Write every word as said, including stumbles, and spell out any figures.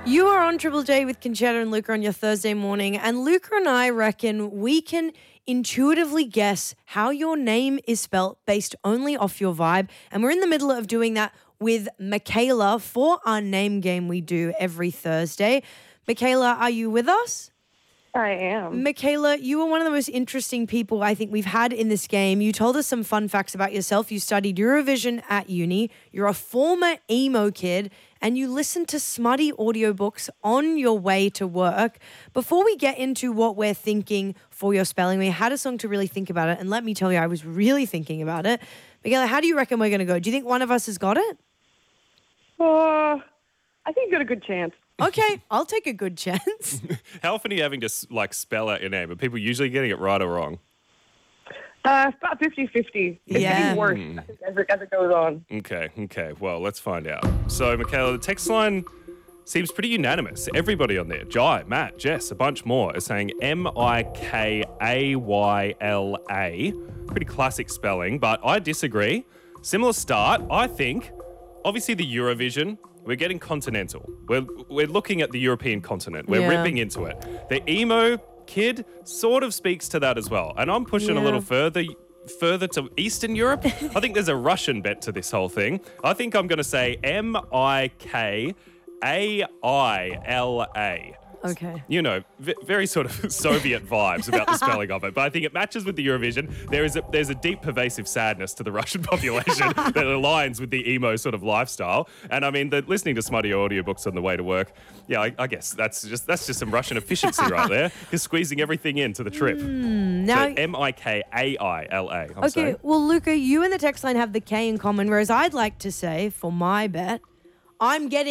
You are on Triple J with Conchetta and Luca on your Thursday morning, and Luca and I reckon we can intuitively guess how your name is spelt based only off your vibe, and we're in the middle of doing that with Michaela for our name game we do every Thursday. Michaela, are you with us? I am. Michaela, you are one of the most interesting people I think we've had in this game. You told us some fun facts about yourself. You studied Eurovision at uni. You're a former emo kid, and you listen to smutty audiobooks on your way to work. Before we get into what we're thinking for your spelling, we had a song to really think about it, and let me tell you, I was really thinking about it. Michaela, how do you reckon we're going to go? Do you think one of us has got it? Uh, I think you got a good chance. Okay, I'll take a good chance. How often are you having to like spell out your name? Are people usually getting it right or wrong? Uh, it's about fifty-fifty. It's Yeah. getting worse I think, as, it, as it goes on. Okay, okay. Well, let's find out. So, Michaela, the text line seems pretty unanimous. Everybody on there, Jai, Matt, Jess, a bunch more, are saying M I K A Y L A. Pretty classic spelling, but I disagree. Similar start, I think. Obviously, the Eurovision. We're getting continental. We're we're looking at the European continent. We're Yeah. ripping into it. The emo kid sort of speaks to that as well. And I'm pushing Yeah. a little further further to Eastern Europe. I think there's a Russian bet to this whole thing. I think I'm going to say M I K A I L A. Okay. You know, v- very sort of Soviet vibes about the spelling of it. But I think it matches with the Eurovision. There is a, there's a deep pervasive sadness to the Russian population that aligns with the emo sort of lifestyle. And I mean, the, listening to smutty audiobooks on the way to work, yeah, I, I guess that's just that's just some Russian efficiency right there. Just squeezing everything into the trip. Now, So M I K A I L A. I'm okay, saying. well, Luca, you and the text line have the K in common, whereas I'd like to say, for my bet, I'm getting